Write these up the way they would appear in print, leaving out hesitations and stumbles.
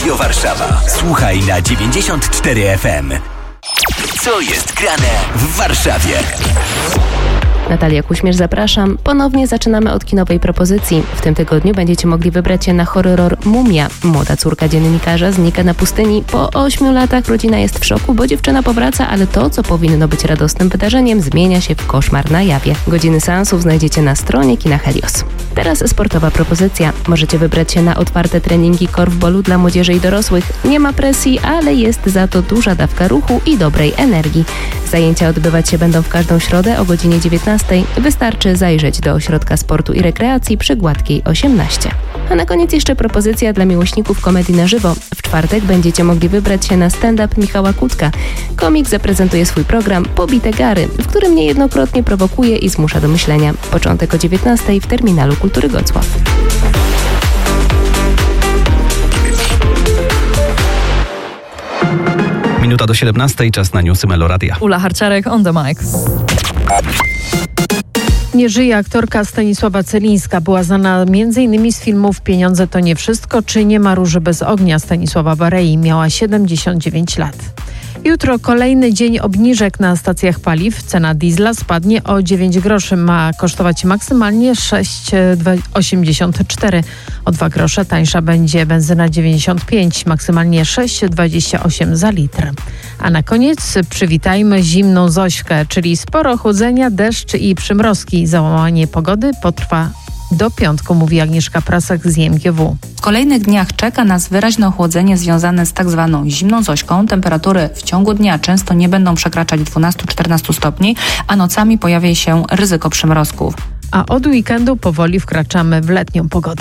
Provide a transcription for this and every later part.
Radio Warszawa. Słuchaj na 94 FM. Co jest grane w Warszawie? Natalia Kuśmierz, zapraszam. Ponownie zaczynamy od kinowej propozycji. W tym tygodniu będziecie mogli wybrać się na horror Mumia. Młoda córka dziennikarza znika na pustyni. Po 8 latach rodzina jest w szoku, bo dziewczyna powraca, ale to, co powinno być radosnym wydarzeniem, zmienia się w koszmar na jawie. Godziny seansów znajdziecie na stronie Kina Helios. Teraz sportowa propozycja. Możecie wybrać się na otwarte treningi korfbolu dla młodzieży i dorosłych. Nie ma presji, ale jest za to duża dawka ruchu i dobrej energii. Zajęcia odbywać się będą w każdą środę o godzinie 19. Wystarczy zajrzeć do Ośrodka Sportu i Rekreacji przy Gładkiej 18. A na koniec jeszcze propozycja dla miłośników komedii na żywo. W czwartek będziecie mogli wybrać się na stand-up Michała Kutka. Komik zaprezentuje swój program Pobite Gary, w którym niejednokrotnie prowokuje i zmusza do myślenia. Początek o 19 w Terminalu Kultury Gocław. Minuta do 17, czas na newsy Meloradia. Ula Harciarek on the mic. Nie żyje aktorka Stanisława Celińska. Była znana m.in. z filmów Pieniądze to nie wszystko czy Nie ma róży bez ognia Stanisława Barei. Miała 79 lat. Jutro kolejny dzień obniżek na stacjach paliw. Cena diesla spadnie o 9 groszy. Ma kosztować maksymalnie 6,84. O 2 grosze tańsza będzie benzyna 95, maksymalnie 6,28 za litr. A na koniec przywitajmy zimną Zośkę, czyli sporo chłodzenia, deszcz i przymrozki. Załamanie pogody potrwa do piątku, mówi Agnieszka Prasak z IMGW. W kolejnych dniach czeka nas wyraźne ochłodzenie związane z tak zwaną zimną Zośką. Temperatury w ciągu dnia często nie będą przekraczać 12-14 stopni, a nocami pojawi się ryzyko przymrozków. A od weekendu powoli wkraczamy w letnią pogodę.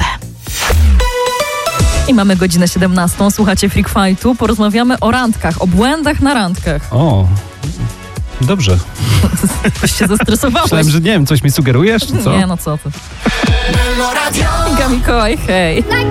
I mamy godzinę 17. Słuchacie Freak Fightu. Porozmawiamy o randkach, o błędach na randkach. O, dobrze. Coś się zestresowałeś. Myślałem, że nie wiem, coś mi sugerujesz, czy co? Nie, no co ty. Iga Mikołaj, hej.